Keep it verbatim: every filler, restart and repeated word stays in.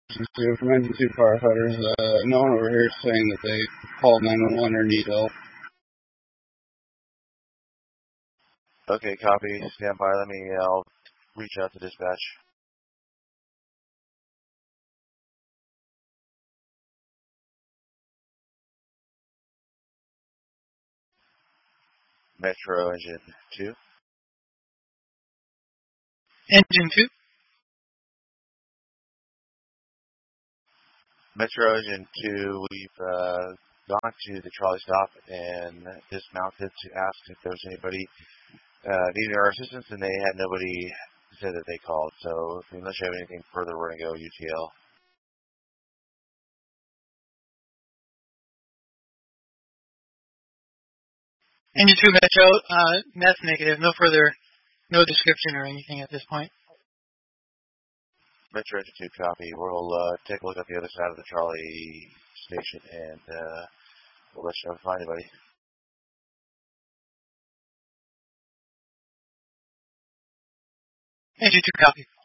From Engine two firefighters, uh, no one over here is saying that they called nine one one or need help. Okay, copy. Stand by. Let me, I'll reach out to dispatch. Metro Engine two. Engine two. Metro Engine two, we've uh, gone to the trolley stop and dismounted to ask if there was anybody uh, needing our assistance, and they had nobody said that they called. So unless you have anything further, we're going to go U T L. Engine two Metro, uh, that's negative. No further, no description or anything at this point. Metro Engine two, copy. We'll uh, take a look at the other side of the trolley station, and uh, we'll let you know if we find anybody. Engine two, copy.